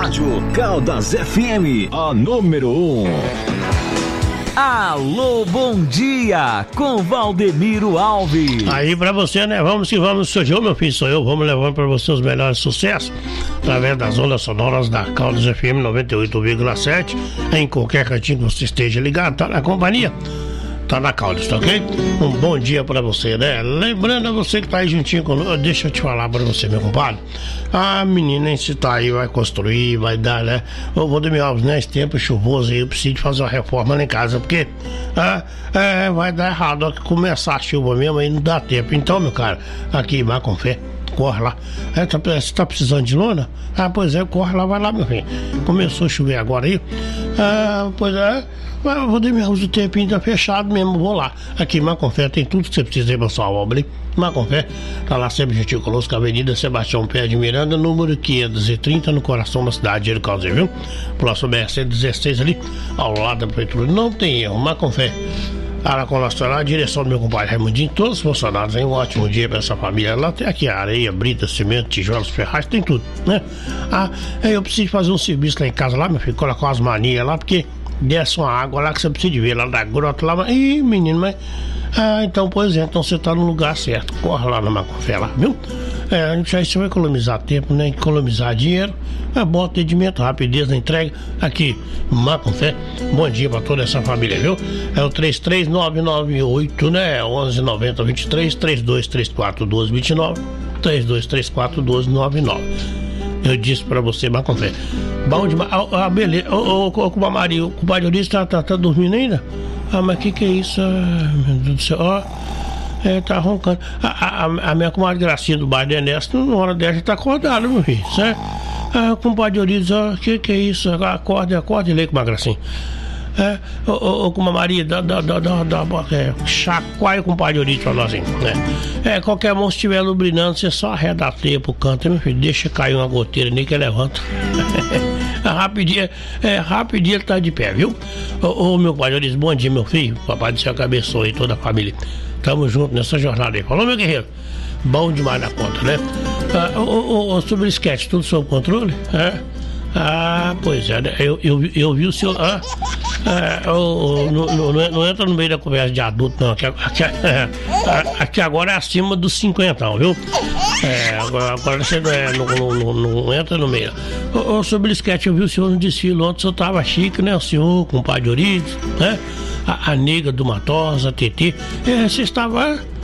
Rádio Caldas FM, a número 1. Alô, bom dia, com Valdemiro Alves. Aí pra você, né? Vamos que vamos, sou eu, meu filho, sou eu. Vamos levando pra você os melhores sucessos através das ondas sonoras da Caldas FM 98,7. Em qualquer cantinho que você esteja ligado, tá na companhia, tá na Caldas, tá ok? Um bom dia pra você, né? Lembrando a você que tá aí juntinho conosco, deixa eu te falar pra você, meu compadre. A menina, se tá aí, vai construir, vai dar, né? Ô, Valdemiro Alves, né? Esse tempo chuvoso aí, eu preciso de fazer uma reforma lá em casa, porque vai dar errado. Ó, que começar a chuva mesmo, aí não dá tempo. Então, meu cara, aqui, vai com fé. Corre lá. Você tá precisando de lona? Ah, pois é, corre lá, vai lá, meu filho. Começou a chover agora aí. Pois é. Eu vou dormir o tempinho tá fechado mesmo, vou lá. Aqui, Macofé, tem tudo que você precisa aí pra sua obra, hein? Macofé, tá lá sempre gentil conosco, Avenida Sebastião Pé de Miranda, número 530, no coração da cidade de Caldas, viu? Próximo BR-116 ali, ao lado da prefeitura. Não tem erro, Macofé. Com a direção do meu compadre Raimundinho, todos os funcionários, hein? Um ótimo dia pra essa família. Lá tem aqui areia, brita, cimento, tijolos, ferragens, tem tudo, né? Eu preciso fazer um serviço lá em casa, lá, meu filho, colocar umas manias lá, porque desce uma água lá que você precisa de ver, lá da grota lá, mas... Ih, menino, mas... então, pois é, então você tá no lugar certo. Corre lá na Macofé lá, viu? Aí você vai economizar tempo, né? Economizar dinheiro. Bom atendimento, rapidez na entrega. Aqui, Macofé. Bom dia pra toda essa família, viu? É o 33998, né? 119023, 32341229, 32341299. Eu disse pra você, Macofé. Bom demais. Beleza. Ô, Maria, o compadre Eurício tá dormindo ainda? Mas que é isso? Meu Deus do céu. Tá roncando. A minha comadre Gracinha do bairro de Ernesto, na hora dessa, tá acordada, meu filho, certo? Compadre Eurício, que é isso? Acorda e lê com uma Gracinha. Com uma Maria, chacoalha com o compadre Eurício pra nós, assim, né? Qualquer mão, se estiver lubrinando, você só arreda a teia pro canto, meu filho, deixa cair uma goteira nem que levanta. Rapidinho ele tá de pé, viu? Meu pai, eu disse, bom dia, meu filho. Papai do céu abençoe toda a família. Tamo junto nessa jornada aí. Falou, meu guerreiro? Bom demais da conta, né? Sobre o esquete, tudo sob controle? Pois é, eu vi o senhor. Não entra no meio da conversa de adulto, não. Aqui agora é acima dos 50, viu? Agora você não entra no meio. Sobre o esquete, eu vi o senhor no desfile ontem, o senhor tava chique, né? O senhor com o compadre Eurício, né? A nega do Matosa, a Tetê. Você estava.